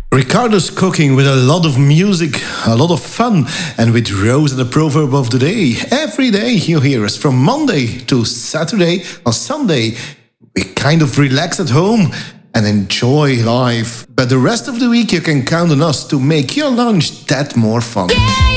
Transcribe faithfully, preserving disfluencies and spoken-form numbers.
Ricardo's cooking with a lot of music, a lot of fun, and with Rose and the proverb of the day. Every day you hear us from Monday to Saturday or Sunday. We kind of relax at home and enjoy life. But the rest of the week you can count on us to make your lunch that more fun. Yeah!